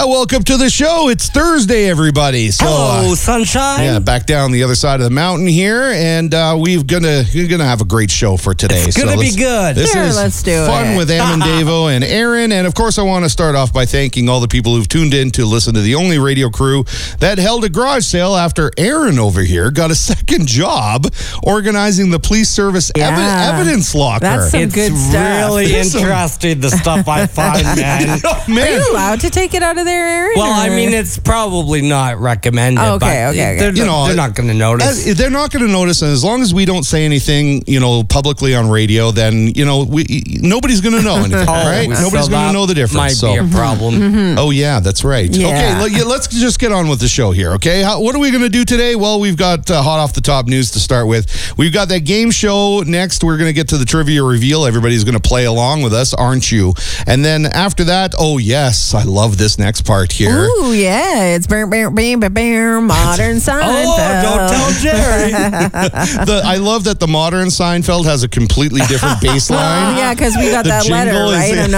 welcome to the show. It's Thursday, everybody. So, Hello, sunshine. Yeah, back down the other side of the mountain here, and we're gonna have a great show for today. It's gonna be good. This Sure, is let's do fun it. with Amandavo and Aaron, and of course, I want to start off by thanking all the people who've tuned in to listen to the only radio crew that held a garage sale after Aaron over here got a second job organizing the police service evidence locker. That's some It's good stuff. really interesting, the stuff I find, man. Oh, Are man. you allowed to take it out of there, Aaron? Well, I or- mean, it's probably not recommended. Oh, okay, but okay. They're, You know, they're not going to notice. They're not going to notice, and as long as we don't say anything, publicly on radio, then nobody's going to know anything, right? so Nobody's going to that know the difference. Might be a problem. Oh yeah, that's right. Yeah. Okay, let's just get on with the show here. Okay, what are we going to do today? Well, we've got hot off the top news to start with. We've got that game show next. We're going to get to the trivia reveal. Everybody's going to play along with us, aren't you? And then after that, oh yes, I love this next part here. Ooh, yeah. It's modern Seinfeld. Oh, don't tell Jerry. I love that the modern Seinfeld has a completely different bass line. Yeah, because we got The that letter, jingle is right? in- I'm